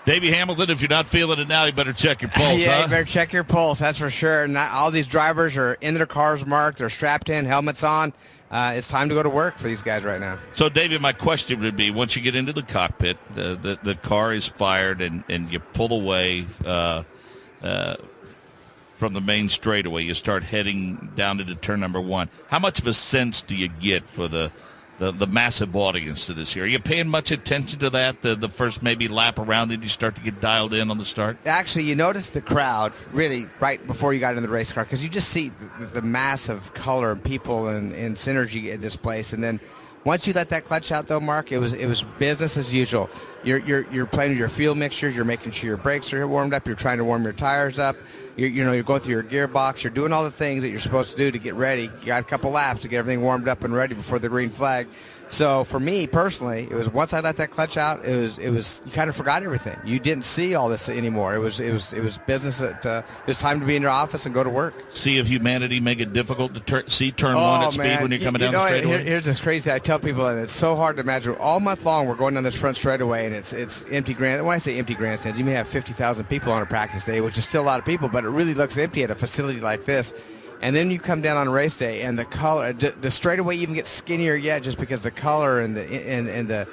Davey Hamilton, if you're not feeling it now, you better check your pulse, Yeah, huh? you better check your pulse, that's for sure. Not all these drivers are in their cars marked. They're strapped in, helmets on. It's time to go to work for these guys right now. So, David, my question would be, once you get into the cockpit, the car is fired, and you pull away from the main straightaway. You start heading down into turn number 1. How much of a sense do you get for the massive audience to this year? Are you paying much attention to that, the first maybe lap around, and you start to get dialed in on the start? Actually, you notice the crowd really right before you got in the race car, because you just see the massive color and people and synergy at this place. And then once you let that clutch out, though, Mark, it was business as usual. You're playing with your fuel mixtures. You're making sure your brakes are warmed up. You're trying to warm your tires up. You're going through your gearbox. You're doing all the things that you're supposed to do to get ready. You got a couple laps to get everything warmed up and ready before the green flag. So for me personally, it was once I let that clutch out, it was you kind of forgot everything. You didn't see all this anymore. It was business. It was time to be in your office and go to work. Sea of humanity make it difficult to see turn 1 at speed when you're coming down the straightaway? Here's this crazy thing I tell people, and it's so hard to imagine. All month long, we're going down this front straightaway, and it's empty grand. When I say empty grandstands, you may have 50,000 people on a practice day, which is still a lot of people, but it really looks empty at a facility like this. And then you come down on race day, and the color, the straightaway even gets skinnier yet, just because the color and the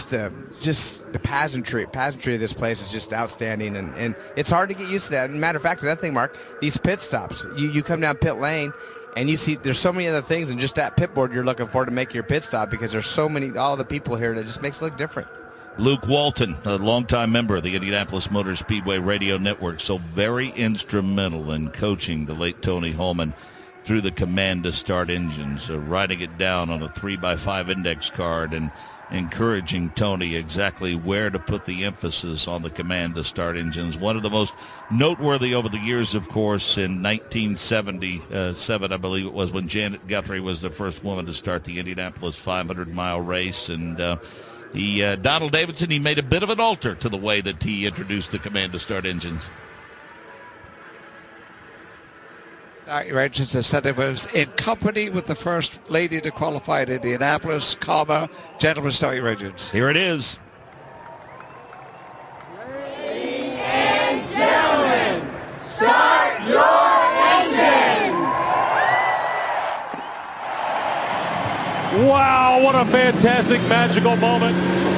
pageantry of this place is just outstanding, and it's hard to get used to that. And matter of fact, another thing, Mark, these pit stops, you come down pit lane, and you see there's so many other things than just that pit board you're looking for to make your pit stop, because there's so many, all the people here, that just makes it look different. Luke Walton, a longtime member of the Indianapolis Motor Speedway Radio Network, so very instrumental in coaching the late Tony Holman through the command to start engines, writing it down on a 3x5 index card and encouraging Tony exactly where to put the emphasis on the command to start engines. One of the most noteworthy over the years, of course, in 1977, I believe it was, when Janet Guthrie was the first woman to start the Indianapolis 500-mile race, and Donald Davidson, he made a bit of an alter to the way that he introduced the command to start engines. Regents said it was in company with the first lady to qualify at Indianapolis, gentlemen, start your engines. Here it is. Ladies and gentlemen, start your engines! Wow, what a fantastic, magical moment.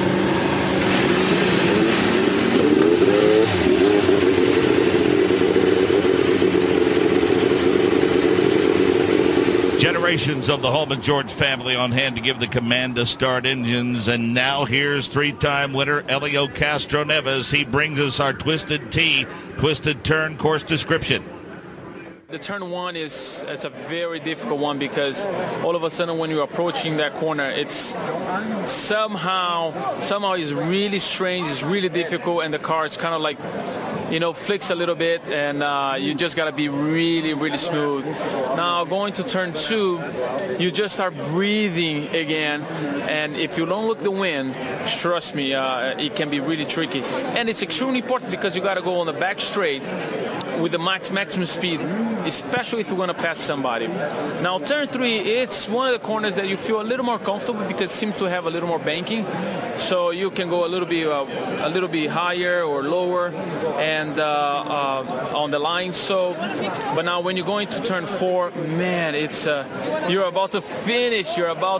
Generations of the Holman George family on hand to give the command to start engines. And now here's three-time winner Helio Castroneves. He brings us our Twisted T, Twisted Turn course description. The turn 1 it's a very difficult one, because all of a sudden when you're approaching that corner, it's somehow is really strange, it's really difficult, and the car is kind of like, flicks a little bit, and you just got to be really, really smooth. Now going to turn 2, you just start breathing again, and if you don't look the wind, trust me, it can be really tricky. And it's extremely important, because you got to go on the back straight with the maximum speed, especially if you're going to pass somebody. Now turn 3, it's one of the corners that you feel a little more comfortable, because it seems to have a little more banking, so you can go a little bit higher or lower and on the line. So, but now when you're going to turn 4, man, it's you're about to finish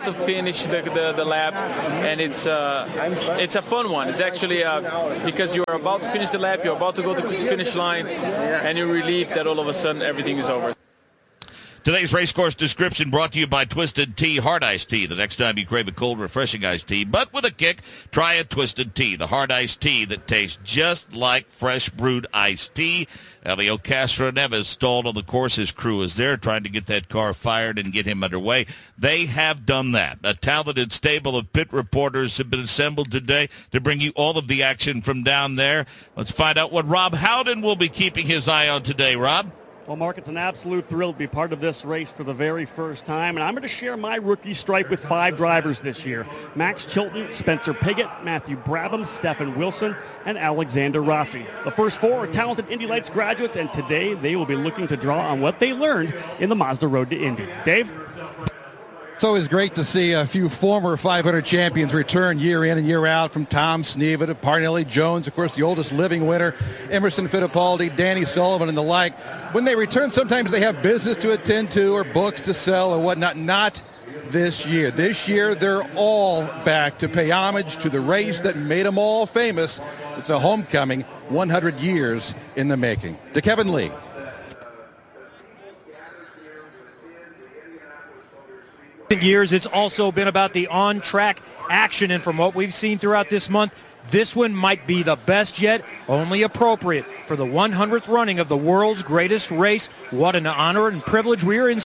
the lap, and it's a fun one. It's actually because you're about to finish the lap, you're about to go to the finish line, and you're relieved that all of a sudden everything is over. Today's race course description brought to you by Twisted Tea Hard Iced Tea. The next time you crave a cold, refreshing iced tea, but with a kick, try a Twisted Tea, the hard iced tea that tastes just like fresh brewed iced tea. Helio Castroneves stalled on the course. His crew is there trying to get that car fired and get him underway. They have done that. A talented stable of pit reporters have been assembled today to bring you all of the action from down there. Let's find out what Rob Howden will be keeping his eye on today. Rob? Well, Mark, it's an absolute thrill to be part of this race for the very first time, and I'm going to share my rookie stripe with 5 drivers this year. Max Chilton, Spencer Piggott, Matthew Brabham, Stephen Wilson, and Alexander Rossi. The first 4 are talented Indy Lights graduates, and today they will be looking to draw on what they learned in the Mazda Road to Indy. Dave? It's always great to see a few former 500 champions return year in and year out, from Tom Sneva to Parnelli Jones, of course, the oldest living winner, Emerson Fittipaldi, Danny Sullivan, and the like. When they return, sometimes they have business to attend to or books to sell or whatnot. Not this year. This year, they're all back to pay homage to the race that made them all famous. It's a homecoming 100 years in the making. To Kevin Lee. Years, it's also been about the on-track action, and from what we've seen throughout this month, this one might be the best yet, only appropriate for the 100th running of the world's greatest race. What an honor and privilege we are in